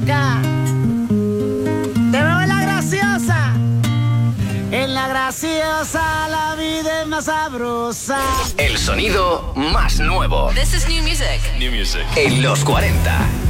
Te veo en la graciosa. En la graciosa la vida es más sabrosa. El sonido más nuevo. This is new music. En los 40.